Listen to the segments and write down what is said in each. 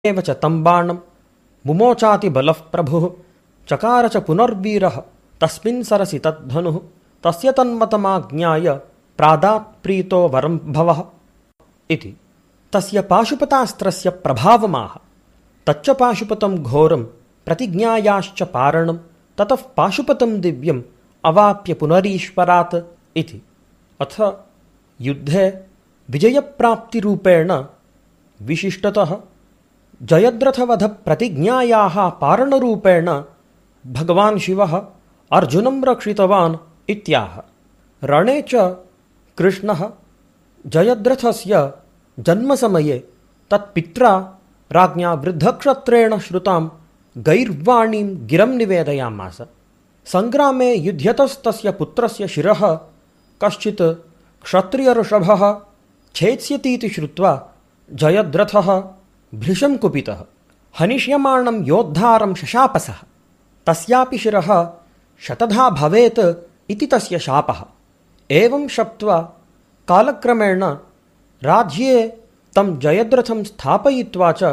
एव च तं बाणं मुमोचाति बलः प्रभुः चकार च पुनर्वीरः तस्मिन् सरसि तद्धनुः तस्य तन्मतमाज्ञाय प्रादात्प्रीतो वरं भवः इति। तस्य पाशुपतास्त्रस्य प्रभावमाह। तच्च पाशुपतं घोरं प्रतिज्ञायाश्च पारणं ततः पाशुपतं दिव्यम् अवाप्य पुनरीश्वरात् इति। अथ युद्धे विजयप्राप्तिरूपेण विशिष्टतः जयद्रथवधप्रतिज्ञायाः पारणरूपेण भगवान् शिवः अर्जुनं रक्षितवान् इत्याह। रणे च कृष्णः जयद्रथस्य जन्मसमये तत्पित्रा राज्ञा वृद्धक्षत्रेण श्रुतां गैर्वाणीं गिरं निवेदयामास। सङ्ग्रामे युध्यतस्तस्य पुत्रस्य शिरः कश्चित् क्षत्रियऋषभः छेत्स्यतीति श्रुत्वा जयद्रथः भृशं कुपितः हनिष्यमाणं योद्धारं शशापसः। तस्यापि शिरः शतधा भवेत् इति तस्य शापः। एवं शप्त्वा कालक्रमेण राज्ये तं जयद्रथं स्थापयित्वा च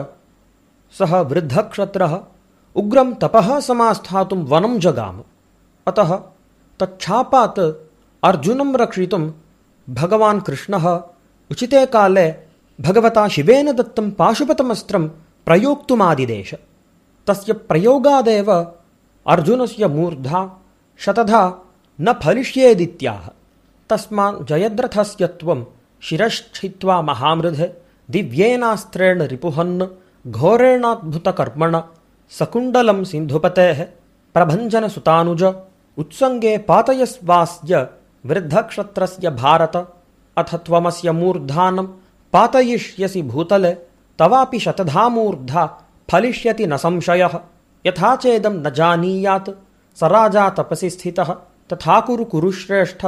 सः वृद्धक्षत्रः उग्रं तपः समास्थातुं वनं जगाम। अतः तच्छापात् अर्जुनं रक्षितुं भगवान् कृष्णः उचिते काले भगवता शिवेन दत्तं पाशुपतमस्त्रं प्रयोक्तुमादिदेश। तस्य प्रयोगादेव अर्जुनस्य मूर्धा शतधा न फलिष्येदित्याह। तस्मात् जयद्रथस्य त्वं शिरश्छित्वा महामृधे दिव्येनास्त्रेण रिपुहन् घोरेणाद्भुतकर्मणा सकुण्डलं सिन्धुपतेः प्रभञ्जनसुतानुज उत्सङ्गे पातयस्वास्य वृद्धक्षत्रस्य भारत। अथ त्वमस्य मूर्धानं पातयिष्यसि भूतले तवापि शतधा मूर्धा फलिष्यति न संशयः। यथा चेदं न जानीयात् स राजा तपसि स्थितः तथा कुरु श्रेष्ठ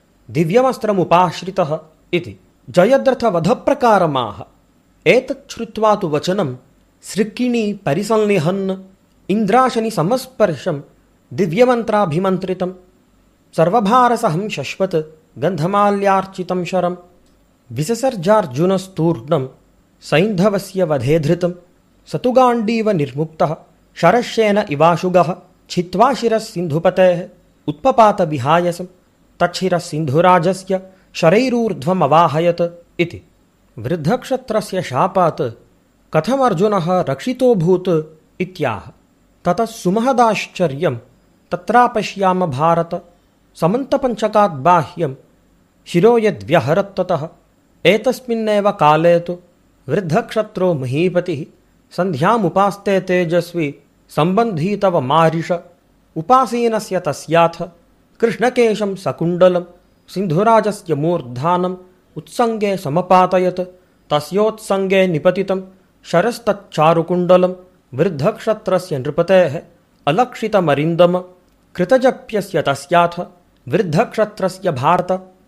दिव्यमस्त्रमुपाश्रितः इति। जयद्रथवधप्रकारमाह। एतच्छ्रुत्वा तु वचनं सृक्किणी परिसंलिहन् इन्द्राशनि समस्पर्शं दिव्यमन्त्राभिमन्त्रितं सर्वभारसहं शश्वत् गन्धमाल्यार्चितं शरं विससर्जार्जुनस्तूर्णं सैन्धवस्य वधे धृतं स तु गाण्डीव निर्मुक्तः शरश्येन इवाशुगः छित्त्वा शिरः सिन्धुपतेः उत्पपात विहायसं तच्छिरः सिन्धुराजस्य शरैरूर्ध्वमवाहयत् इति। वृद्धक्षत्रस्य शापात् कथमर्जुनः रक्षितोऽभूत् इत्याह। ततः सुमहदाश्चर्यं तत्रापश्याम भारत। समन्तपञ्चकात् बाह्यं शिरो यद्व्यहरत्ततः एतस्मिन्नेव काले तु वृद्धक्षत्रो महीपतिः सन्ध्यामुपास्ते तेजस्वी सम्बन्धी तव मारिष उपासीनस्य तस्याथ कृष्णकेशं सकुण्डलं सिन्धुराजस्य मूर्धानम् उत्सङ्गे समपातयत् तस्योत्सङ्गे निपतितं शरस्तच्चारुकुण्डलं वृद्धक्षत्रस्य नृपतेः अलक्षितमरिन्दम कृतजप्यस्य तस्याथ वृद्धक्षत्रस्य भारत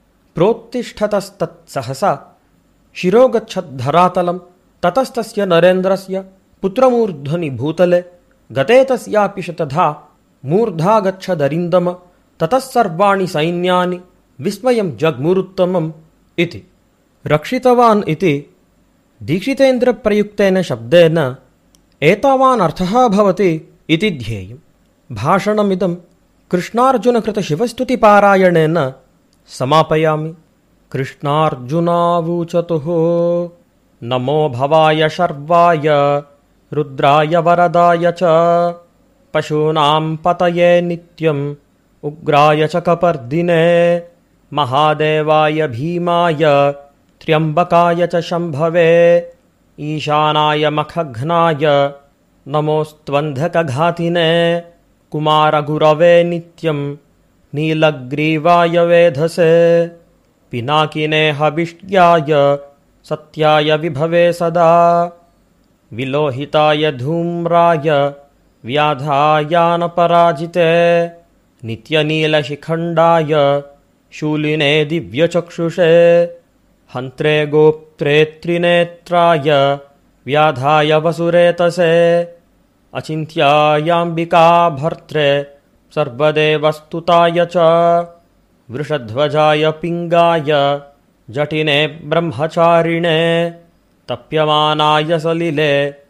प्रोत्तिष्ठतस्तत्सहसा शिरोगच्छद्धरातलं ततस्तस्य नरेन्द्रस्य पुत्रमूर्ध्वनि भूतले गते तस्यापि शतधा मूर्धा गच्छदरिन्दम ततः सर्वाणि सैन्यानि विस्मयं जग्मुरुत्तमम् इति। रक्षितवान् इति दीक्षितेन्द्रप्रयुक्तेन शब्देन एतावान् अर्थः भवति इति ध्येयम्। भाषणमिदं कृष्णार्जुनकृतशिवस्तुतिपारायणेन समापयामि। कृष्णार्जुनावूचतुः नमो भवाय शर्वाय रुद्राय वरदाय च पशूनां पतये नित्यम् उग्राय च कपर्दिने महादेवाय भीमाय त्र्यम्बकाय च शम्भवे ईशानाय मखघ्नाय नमोऽस्त्वन्धकघातिने कुमारगुरवे नित्यं नीलग्रीवाय वेधसे पिनाकिने हविष्ट्याय सत्याय विभवे सदा विलोहिताय धूम्राय व्याधायानपराजिते नित्यनीलशिखण्डाय शूलिने दिव्यचक्षुषे हन्त्रे गोप्त्रे त्रिनेत्राय व्याधाय वसुरेतसे अचिन्त्यायाम्बिका भर्त्रे सर्वदेवस्तुताय च वृषध्वजाय पिङ्गाय जटिने ब्रह्मचारिणे तप्यमानाय सलिले